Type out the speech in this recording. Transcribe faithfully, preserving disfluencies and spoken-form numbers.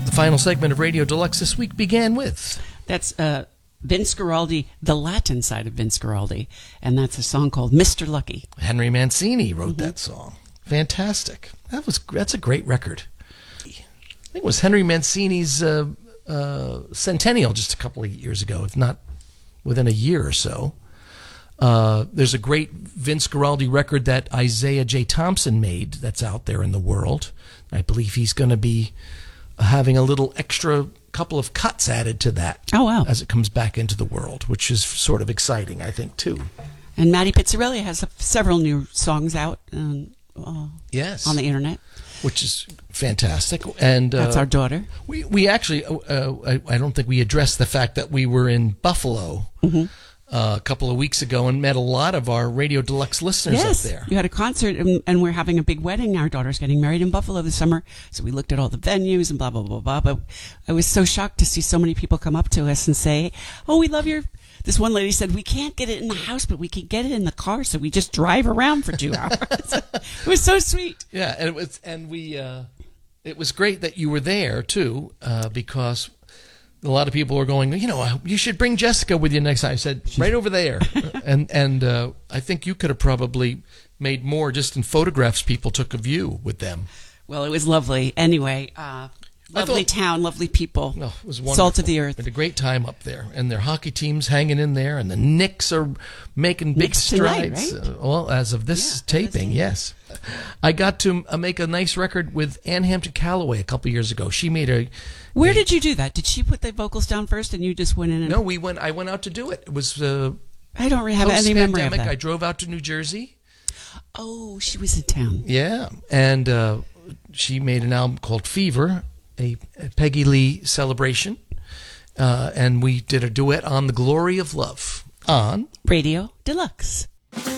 The final segment of Radio Deluxe this week began with... That's uh, Vince Guaraldi, the Latin side of Vince Guaraldi, and that's a song called Mister Lucky. Henry Mancini wrote mm-hmm. that song. Fantastic. That was That's a great record. I think it was Henry Mancini's uh, uh, centennial just a couple of years ago, if not within a year or so. Uh, there's a great Vince Guaraldi record that Isaiah J. Thompson made that's out there in the world. I believe he's going to be having a little extra couple of cuts added to that. Oh, wow. As it comes back into the world, which is sort of exciting, I think, too. And Matty Pizzarelli has several new songs out um, uh, yes. on the internet. Which is fantastic. And uh, that's our daughter. We, we actually, uh, I, I don't think we addressed the fact that we were in Buffalo mm-hmm. Uh, a couple of weeks ago and met a lot of our Radio Deluxe listeners yes, up there. You had a concert, and, and we're having a big wedding. Our daughter's getting married in Buffalo this summer, so we looked at all the venues and blah, blah, blah, blah. But I was so shocked to see so many people come up to us and say, oh, we love your... This one lady said, we can't get it in the house, but we can get it in the car, so we just drive around for two hours. It was so sweet. Yeah, and it was, and we, uh, it was great that you were there, too, uh, because... A lot of people were going, you know, you should bring Jessica with you next time. I said, right over there. and and uh, I think you could have probably made more just in photographs people took of you with them. Well, it was lovely. Anyway, uh, lovely thought, town, lovely people. No, it was wonderful. Salt of the earth. We had a great time up there. And their hockey team's hanging in there, and the Knicks are making big Knicks strides. Tonight, right? uh, well, as of this yeah, taping, yes. I got to uh, make a nice record with Ann Hampton Calloway a couple years ago. She made a... Where a, did you do that? Did she put the vocals down first and you just went in and... No, we went. I went out to do it. It was... Uh, I don't really have any memory of that. I drove out to New Jersey. Oh, she was in town. Yeah, and uh, she made an album called Fever, a, a Peggy Lee celebration, uh, and we did a duet on The Glory of Love on Radio Deluxe.